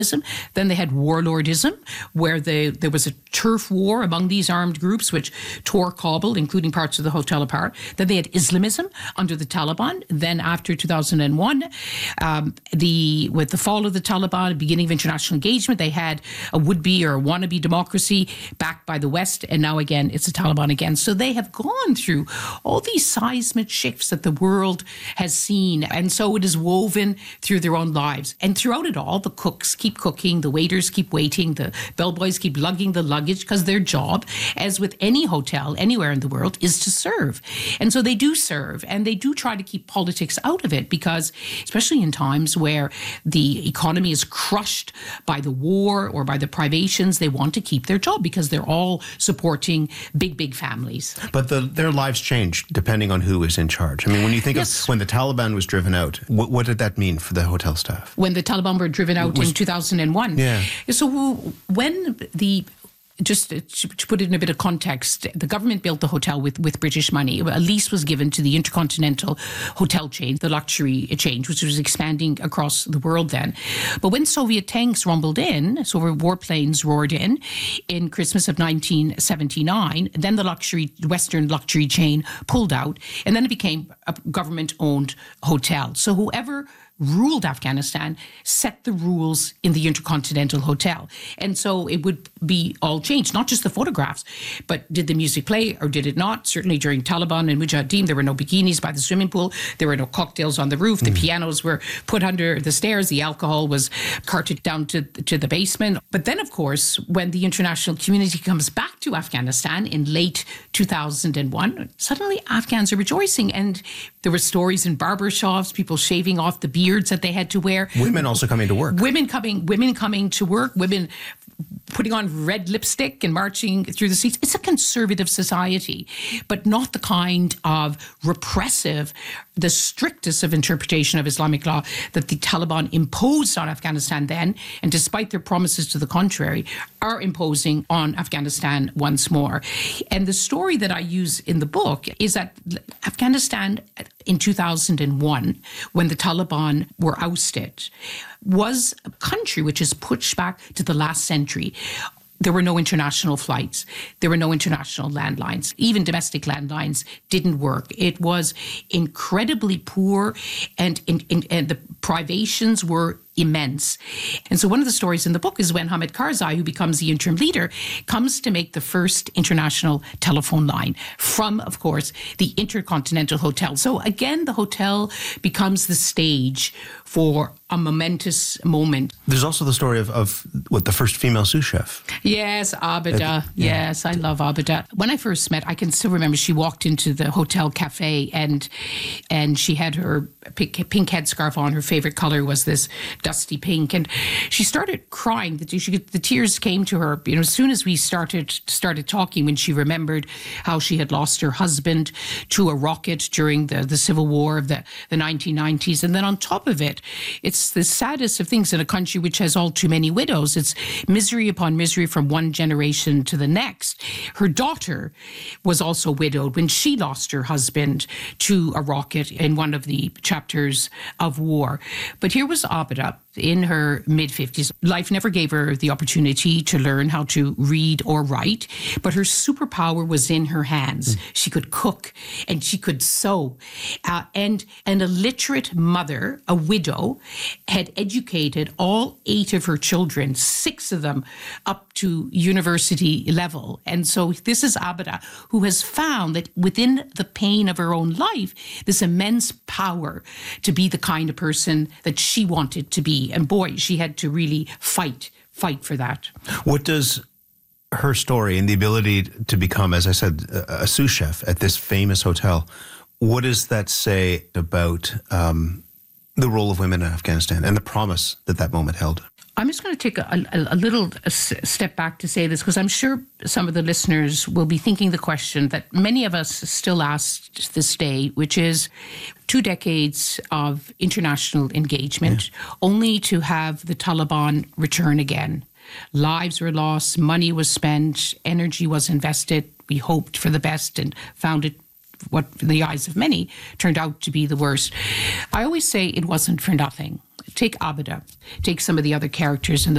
Then they had warlordism, where there was a turf war among these armed groups, which tore Kabul, including parts of the hotel, apart. Then they had Islamism under the Taliban. Then after 2001, with the fall of the Taliban, beginning of international engagement, they had a would-be or a wannabe democracy backed by the West. And now again, it's the Taliban again. So they have gone through all these seismic shifts that the world has seen. And so it is woven through their own lives. And throughout it all, the cooks keep cooking, the waiters keep waiting, the bellboys keep lugging the luggage, because their job, as with any hotel anywhere in the world, is to serve. And so they do serve, and they do try to keep politics out of it, because especially in times where the economy is crushed by the war or by the privations, they want to keep their job because they're all supporting big families. But their lives change depending on who is in charge. I mean, when you think of when the Taliban was driven out, what did that mean for the hotel staff? When the Taliban were driven out in 2001. Yeah. So when just to put it in a bit of context, the government built the hotel with British money. A lease was given to the Intercontinental Hotel chain, the luxury chain, which was expanding across the world then. But when Soviet tanks rumbled in, so warplanes roared in Christmas of 1979, then the Western luxury chain pulled out, and then it became a government-owned hotel. So whoever ruled Afghanistan set the rules in the Intercontinental Hotel. And so it would be all changed, not just the photographs, but did the music play or did it not? Certainly during Taliban and Mujahideen, there were no bikinis by the swimming pool. There were no cocktails on the roof. The pianos were put under the stairs. The alcohol was carted down to the basement. But then, of course, when the international community comes back to Afghanistan in late 2001, suddenly Afghans are rejoicing. And there were stories in barbershops, people shaving off the beards that they had to wear. Women also coming to work. Women coming to work, women putting on red lipstick and marching through the streets. It's a conservative society, but not the kind of repressive, the strictest of interpretation of Islamic law that the Taliban imposed on Afghanistan then, and despite their promises to the contrary, are imposing on Afghanistan once more. And the story that I use in the book is that Afghanistan in 2001, when the Taliban were ousted, was a country which is pushed back to the last century. There were no international flights. There were no international landlines. Even domestic landlines didn't work. It was incredibly poor, and the privations were immense. And so one of the stories in the book is when Hamid Karzai, who becomes the interim leader, comes to make the first international telephone line from, of course, the Intercontinental Hotel. So again, the hotel becomes the stage for a momentous moment. There's also the story of what, the first female sous chef. Yes, Abida. Yes, I love Abida. When I first met, I can still remember she walked into the hotel cafe and she had her pink headscarf on. Her favorite color was this dusty pink, and she started crying. The tears came to her, as soon as we started talking, when she remembered how she had lost her husband to a rocket during the Civil War of the 1990s. And then on top of it, it's the saddest of things in a country which has all too many widows. It's misery upon misery from one generation to the next. Her daughter was also widowed when she lost her husband to a rocket in one of the chapters of war. But here was Abida in her mid-50s. Life never gave her the opportunity to learn how to read or write, but her superpower was in her hands. She could cook and she could sew. And a literate mother, a widow, had educated all 8 of her children, 6 of them up to university level. And so this is Abida, who has found that within the pain of her own life, this immense power to be the kind of person that she wanted to be. And boy, she had to really fight for that. What does her story and the ability to become, as I said, a sous chef at this famous hotel, what does that say about the role of women in Afghanistan and the promise that moment held? I'm just going to take a little step back to say this, because I'm sure some of the listeners will be thinking the question that many of us still ask to this day, which is 2 decades of international engagement, only to have the Taliban return again. Lives were lost, money was spent, energy was invested. We hoped for the best and found it, what in the eyes of many turned out to be the worst. I always say it wasn't for nothing. Take Abida, take some of the other characters in the